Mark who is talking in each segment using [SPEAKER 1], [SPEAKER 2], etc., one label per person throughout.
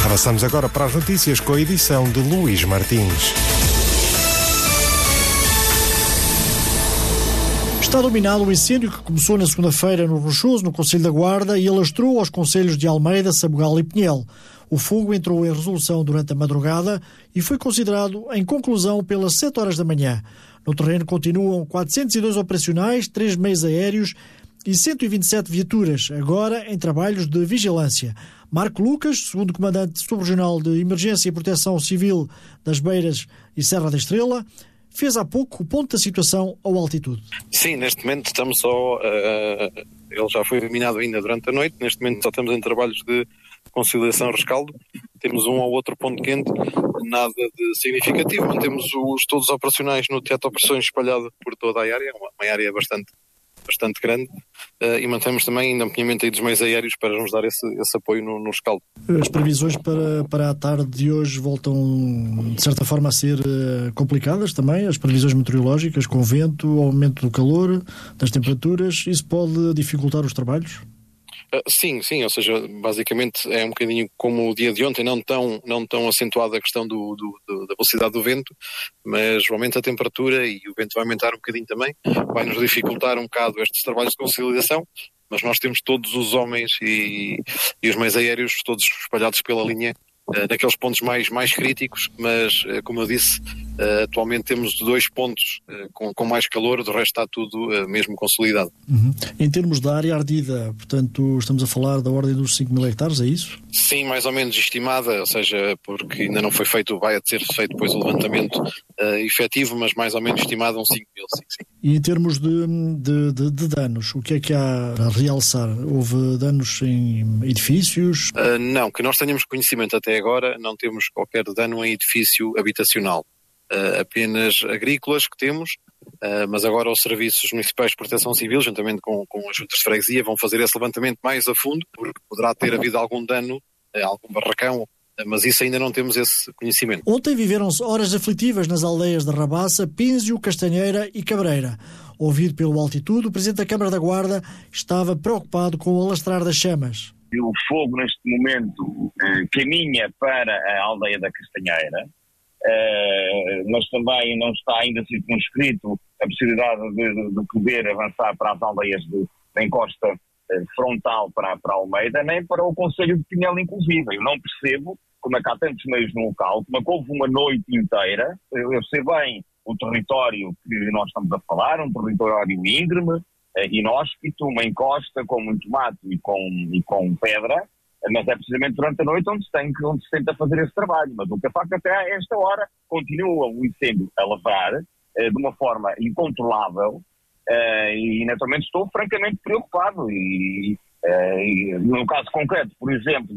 [SPEAKER 1] Avançamos agora para as notícias com a edição de Luís Martins.
[SPEAKER 2] Está dominado o incêndio que começou na segunda-feira no Rochoso, no Concelho da Guarda, e alastrou aos concelhos de Almeida, Sabugal e Pinhel. O fogo entrou em resolução durante a madrugada e foi considerado em conclusão pelas 7 horas da manhã. No terreno continuam 402 operacionais, 3 meios aéreos e 127 viaturas, agora em trabalhos de vigilância. Marco Lucas, segundo comandante subregional de Emergência e Proteção Civil das Beiras e Serra da Estrela, fez há pouco o ponto da situação ao altitude.
[SPEAKER 3] Sim, neste momento estamos só... ele já foi eliminado ainda durante a noite, neste momento só estamos em trabalhos de conciliação rescaldo. Temos um ou outro ponto quente, nada de significativo. Mantemos todos os operacionais no teatro de operações espalhado por toda a área, uma área bastante grande, e mantemos também ainda ampliamento aí dos meios aéreos para nos dar esse apoio no rescaldo.
[SPEAKER 2] As previsões para a tarde de hoje voltam, de certa forma, a ser complicadas também, as previsões meteorológicas, com vento, aumento do calor, das temperaturas, isso pode dificultar os trabalhos?
[SPEAKER 3] Sim, ou seja, basicamente é um bocadinho como o dia de ontem, não tão acentuada a questão da velocidade do vento, mas aumenta a temperatura e o vento vai aumentar um bocadinho também, vai nos dificultar um bocado estes trabalhos de conciliação, mas nós temos todos os homens e os meios aéreos todos espalhados pela linha, naqueles pontos mais críticos, mas como eu disse, atualmente temos 2 pontos com mais calor, do resto está tudo mesmo consolidado.
[SPEAKER 2] Uhum. Em termos da área ardida, portanto, estamos a falar da ordem dos 5.000 hectares, é isso?
[SPEAKER 3] Sim, mais ou menos estimada, ou seja, porque ainda não foi feito, vai ser feito depois o levantamento efetivo, mas mais ou menos estimado uns 5.000, sim.
[SPEAKER 2] E em termos de danos, o que é que há a realçar? Houve danos em edifícios?
[SPEAKER 3] Não, que nós tenhamos conhecimento até agora, não temos qualquer dano em edifício habitacional. Apenas agrícolas que temos, mas agora os serviços municipais de proteção civil, juntamente com as juntas de freguesia, vão fazer esse levantamento mais a fundo, porque poderá ter havido algum dano, algum barracão, mas isso ainda não temos esse conhecimento.
[SPEAKER 2] Ontem viveram-se horas aflitivas nas aldeias de Rabaça, Pínzio, Castanheira e Cabreira. Ouvido pelo Altitude, o Presidente da Câmara da Guarda estava preocupado com o alastrar das chamas.
[SPEAKER 4] O fogo neste momento caminha para a aldeia da Castanheira, mas também não está ainda circunscrito a possibilidade de poder avançar para as aldeias da encosta frontal para Almeida, nem para o concelho de Pinhel inclusive. Eu não percebo como é que há tantos meios no local, como é que houve uma noite inteira. Eu sei bem o território que nós estamos a falar, um território íngreme, inóspito, uma encosta com muito mato e com pedra, mas é precisamente durante a noite onde se tenta fazer esse trabalho. Mas o que é facto até a esta hora continua o incêndio a lavrar de uma forma incontrolável, e naturalmente estou francamente preocupado e no caso concreto, por exemplo,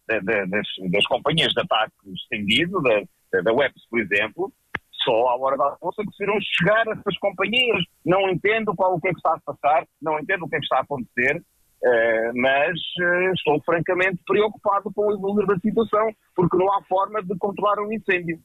[SPEAKER 4] das companhias de ataque estendido, da WEPS, por exemplo, só à hora da almoço que conseguiram chegar a essas companhias. Não entendo o que é que está a passar, não entendo o que é que está a acontecer, mas estou francamente preocupado com o evoluir da situação, porque não há forma de controlar um incêndio.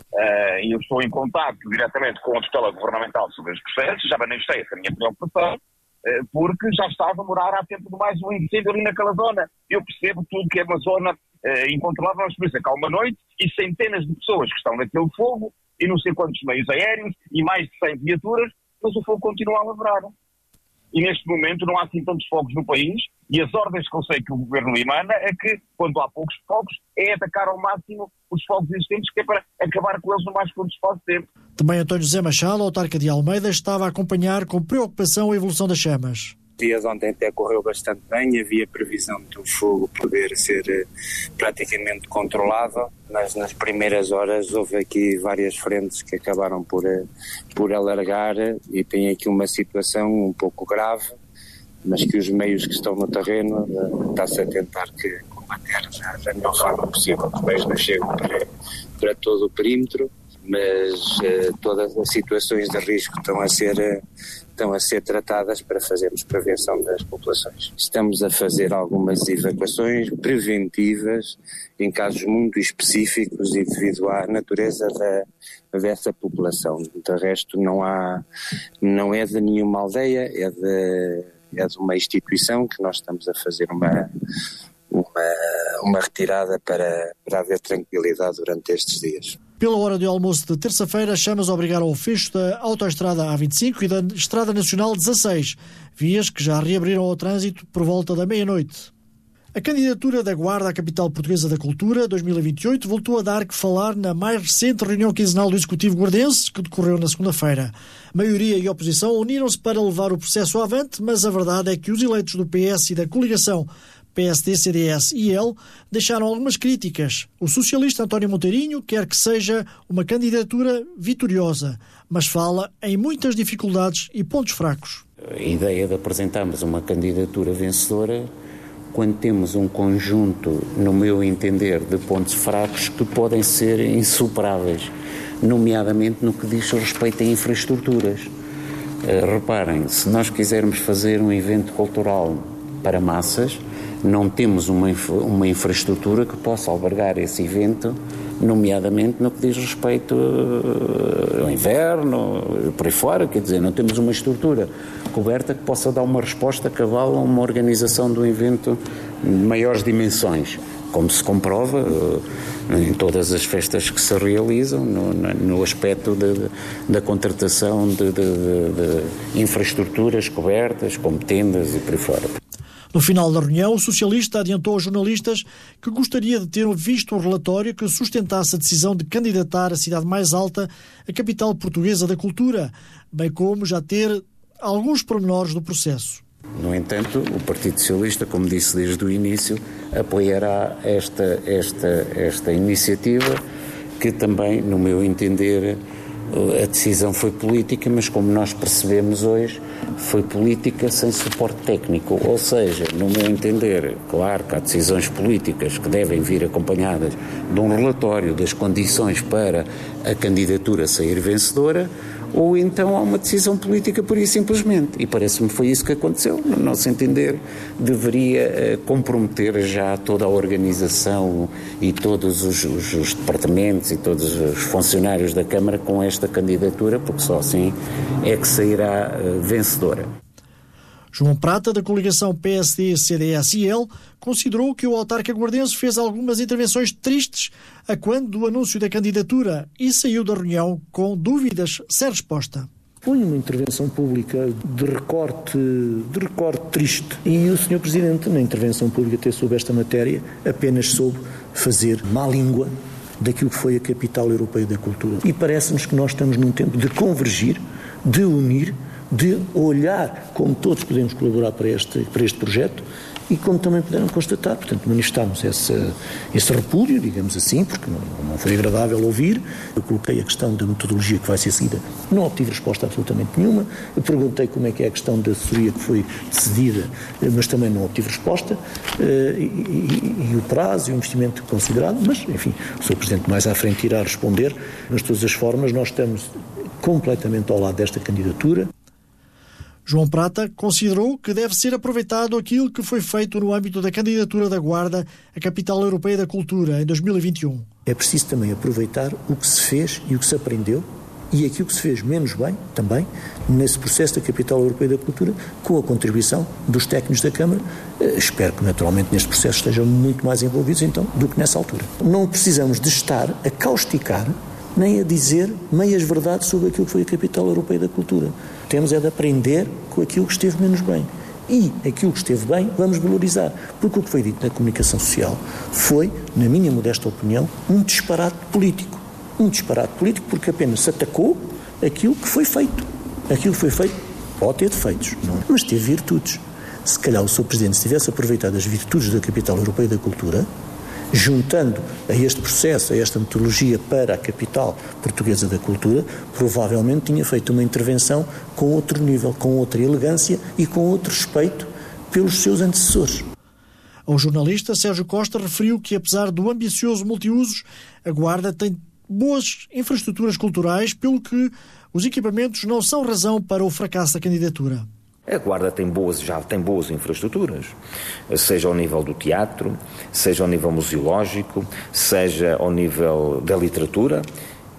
[SPEAKER 4] E eu estou em contacto diretamente com a tutela governamental sobre os processos, já manifestei essa minha preocupação, porque já estava a demorar há tempo demais um incêndio ali naquela zona. Eu percebo tudo que é uma zona incontrolável, mas por isso é que há uma noite e centenas de pessoas que estão naquele fogo e não sei quantos meios aéreos e mais de 100 viaturas, mas o fogo continua a lavrar. E neste momento não há assim tantos fogos no país, e as ordens que eu sei que o governo emana é que, quando há poucos fogos, é atacar ao máximo os fogos existentes, que é para acabar com eles no mais curto espaço de tempo.
[SPEAKER 2] Também António José Machado, autarca de Almeida, estava a acompanhar com preocupação a evolução das chamas.
[SPEAKER 5] O dia de ontem até correu bastante bem, havia previsão de o fogo poder ser praticamente controlável, mas nas primeiras horas houve aqui várias frentes que acabaram por alargar e tem aqui uma situação um pouco grave, mas que os meios que estão no terreno está-se a tentar combater da melhor forma possível. Os meios não chegam para todo o perímetro, mas todas as situações de risco estão a ser tratadas para fazermos prevenção das populações. Estamos a fazer algumas evacuações preventivas em casos muito específicos e devido à natureza dessa população. De resto não é de nenhuma aldeia, é de uma instituição que nós estamos a fazer uma retirada para haver tranquilidade durante estes dias.
[SPEAKER 2] Pela hora de almoço de terça-feira, chamas obrigaram ao fecho da autoestrada A25 e da Estrada Nacional 16, vias que já reabriram ao trânsito por volta da meia-noite. A candidatura da Guarda à Capital Portuguesa da Cultura 2028 voltou a dar que falar na mais recente reunião quinzenal do Executivo Guardense, que decorreu na segunda-feira. Maioria e oposição uniram-se para levar o processo avante, mas a verdade é que os eleitos do PS e da coligação PSD, CDS e IL deixaram algumas críticas. O socialista António Monteirinho quer que seja uma candidatura vitoriosa, mas fala em muitas dificuldades e pontos fracos.
[SPEAKER 6] A ideia de apresentarmos uma candidatura vencedora quando temos um conjunto, no meu entender, de pontos fracos que podem ser insuperáveis, nomeadamente no que diz respeito a infraestruturas. Reparem, se nós quisermos fazer um evento cultural para massas, não temos uma infraestrutura que possa albergar esse evento, nomeadamente no que diz respeito ao inverno, por aí fora, quer dizer, não temos uma estrutura coberta que possa dar uma resposta cabal a uma organização de um evento de maiores dimensões, como se comprova em todas as festas que se realizam, no aspecto da contratação de infraestruturas cobertas, como tendas e por aí fora.
[SPEAKER 2] No final da reunião, o socialista adiantou aos jornalistas que gostaria de ter visto um relatório que sustentasse a decisão de candidatar a cidade mais alta, a capital portuguesa da cultura, bem como já ter alguns pormenores do processo.
[SPEAKER 6] No entanto, o Partido Socialista, como disse desde o início, apoiará esta iniciativa, que também, no meu entender, a decisão foi política, mas como nós percebemos hoje, foi política sem suporte técnico, ou seja, no meu entender, claro que há decisões políticas que devem vir acompanhadas de um relatório das condições para a candidatura sair vencedora, ou então há uma decisão política pura e simplesmente, e parece-me que foi isso que aconteceu. No nosso entender, deveria comprometer já toda a organização e todos os departamentos e todos os funcionários da Câmara com esta candidatura, porque só assim é que sairá vencedora.
[SPEAKER 2] João Prata, da coligação PSD, CDS e IL, considerou que o autarca guardense fez algumas intervenções tristes a quando do anúncio da candidatura e saiu da reunião com dúvidas sem resposta.
[SPEAKER 7] Foi uma intervenção pública de recorte triste. E o Sr. Presidente, na intervenção pública até sobre esta matéria, apenas soube fazer má língua daquilo que foi a capital europeia da cultura. E parece-nos que nós estamos num tempo de convergir, de unir, de olhar como todos podemos colaborar para este projeto e como também puderam constatar, portanto, manifestarmos esse repúdio, digamos assim, porque não foi agradável ouvir. Eu coloquei a questão da metodologia que vai ser seguida, não obtive resposta absolutamente nenhuma. Eu perguntei como é que é a questão da assessoria que foi decidida, mas também não obtive resposta, e o prazo e o investimento considerado, mas, enfim, o Sr. Presidente mais à frente irá responder. Mas, de todas as formas, nós estamos completamente ao lado desta candidatura.
[SPEAKER 2] João Prata considerou que deve ser aproveitado aquilo que foi feito no âmbito da candidatura da Guarda à Capital Europeia da Cultura em 2021.
[SPEAKER 7] É preciso também aproveitar o que se fez e o que se aprendeu e aquilo que se fez menos bem também nesse processo da Capital Europeia da Cultura, com a contribuição dos técnicos da Câmara. Espero que naturalmente neste processo estejam muito mais envolvidos então do que nessa altura. Não precisamos de estar a causticar nem a dizer meias verdades sobre aquilo que foi a Capital Europeia da Cultura. Temos é de aprender com aquilo que esteve menos bem. E aquilo que esteve bem, vamos valorizar. Porque o que foi dito na comunicação social foi, na minha modesta opinião, um disparate político. Um disparate político porque apenas se atacou aquilo que foi feito. Aquilo que foi feito pode ter defeitos, não é? Mas teve virtudes. Se calhar o Sr. Presidente, se tivesse aproveitado as virtudes da Capital Europeia da Cultura, juntando a este processo, a esta metodologia para a capital portuguesa da cultura, provavelmente tinha feito uma intervenção com outro nível, com outra elegância e com outro respeito pelos seus antecessores.
[SPEAKER 2] O jornalista Sérgio Costa referiu que, apesar do ambicioso multiusos, a Guarda tem boas infraestruturas culturais, pelo que os equipamentos não são razão para o fracasso da candidatura.
[SPEAKER 8] A Guarda já tem boas infraestruturas, seja ao nível do teatro, seja ao nível museológico, seja ao nível da literatura,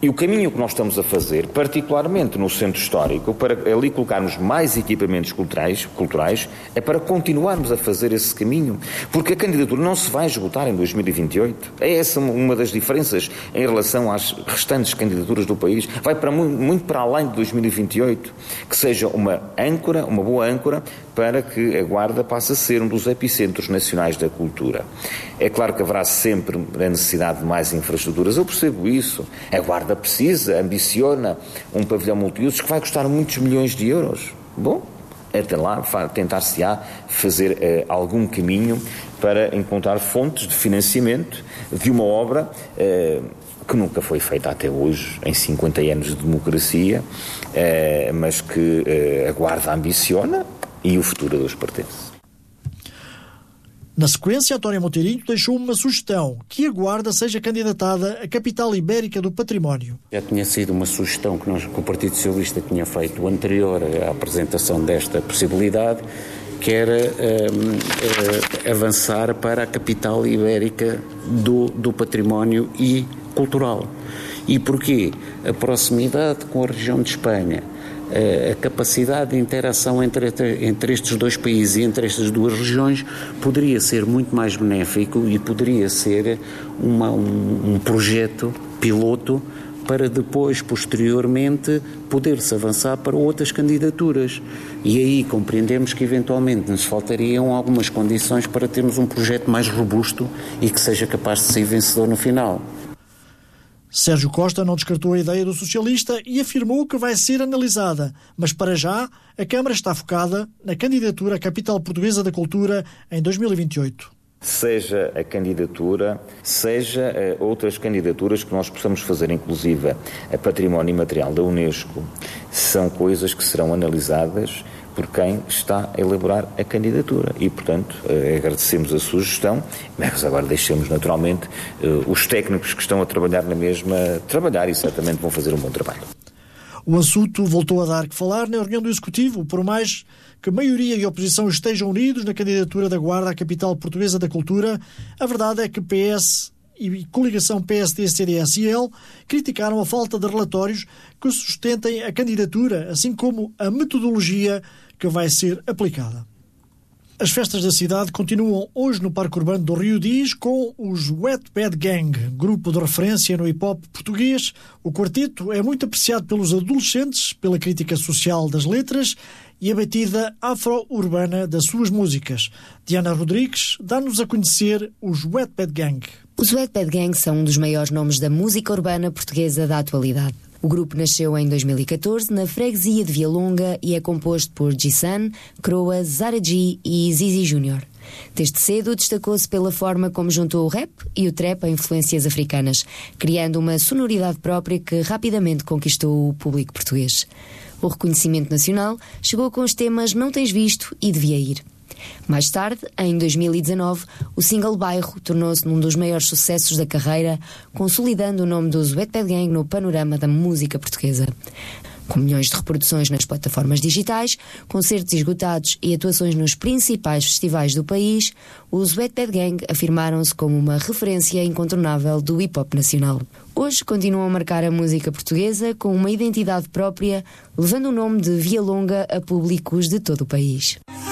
[SPEAKER 8] E o caminho que nós estamos a fazer, particularmente no centro histórico, para ali colocarmos mais equipamentos culturais, é para continuarmos a fazer esse caminho, porque a candidatura não se vai esgotar em 2028. É essa uma das diferenças em relação às restantes candidaturas do país. Vai para muito para além de 2028, que seja uma boa âncora, para que a Guarda passe a ser um dos epicentros nacionais da cultura. É claro que haverá sempre a necessidade de mais infraestruturas, eu percebo isso. A Guarda precisa, ambiciona um pavilhão multiusos que vai custar muitos milhões de euros. Bom, até lá tentar-se-á fazer algum caminho para encontrar fontes de financiamento de uma obra que nunca foi feita até hoje, em 50 anos de democracia, mas que a Guarda ambiciona e o futuro a Deus pertence.
[SPEAKER 2] Na sequência, António Monteirinho deixou uma sugestão, que a Guarda seja candidatada à capital ibérica do património.
[SPEAKER 6] Já tinha sido uma sugestão que o Partido Socialista tinha feito anterior à apresentação desta possibilidade, que era avançar para a capital ibérica do património e cultural. E porquê? A proximidade com a região de Espanha, a capacidade de interação entre estes dois países e entre estas duas regiões poderia ser muito mais benéfico e poderia ser um projeto piloto para depois, posteriormente, poder-se avançar para outras candidaturas. E aí compreendemos que eventualmente nos faltariam algumas condições para termos um projeto mais robusto e que seja capaz de ser vencedor no final.
[SPEAKER 2] Sérgio Costa não descartou a ideia do socialista e afirmou que vai ser analisada, mas para já a Câmara está focada na candidatura à capital portuguesa da cultura em 2028.
[SPEAKER 8] Seja a candidatura, seja outras candidaturas que nós possamos fazer, inclusive a património imaterial da Unesco, são coisas que serão analisadas por quem está a elaborar a candidatura e, portanto, agradecemos a sugestão, mas agora deixemos naturalmente os técnicos que estão a trabalhar na mesma trabalhar e certamente vão fazer um bom trabalho.
[SPEAKER 2] O assunto voltou a dar que falar na reunião do Executivo, por mais que maioria e oposição estejam unidos na candidatura da Guarda à capital portuguesa da cultura, a verdade é que PS e coligação PSD-CDS-IL criticaram a falta de relatórios que sustentem a candidatura, assim como a metodologia que vai ser aplicada. As festas da cidade continuam hoje no Parque Urbano do Rio Diz com os Wet Bad Gang, grupo de referência no hip-hop português. O quarteto é muito apreciado pelos adolescentes, pela crítica social das letras e a batida afro-urbana das suas músicas. Diana Rodrigues dá-nos a conhecer os Wet Bad Gang.
[SPEAKER 9] Os Wet Bad Gang são um dos maiores nomes da música urbana portuguesa da atualidade. O grupo nasceu em 2014 na freguesia de Vialonga e é composto por G-Sun, Croa, Zara G e Zizi Júnior. Desde cedo destacou-se pela forma como juntou o rap e o trap a influências africanas, criando uma sonoridade própria que rapidamente conquistou o público português. O reconhecimento nacional chegou com os temas Não Tens Visto e Devia Ir. Mais tarde, em 2019, o single Bairro tornou-se num dos maiores sucessos da carreira, consolidando o nome dos Wet Bad Gang no panorama da música portuguesa. Com milhões de reproduções nas plataformas digitais, concertos esgotados e atuações nos principais festivais do país, os Wet Bad Gang afirmaram-se como uma referência incontornável do hip-hop nacional. Hoje continuam a marcar a música portuguesa com uma identidade própria, levando o nome de Vialonga a públicos de todo o país.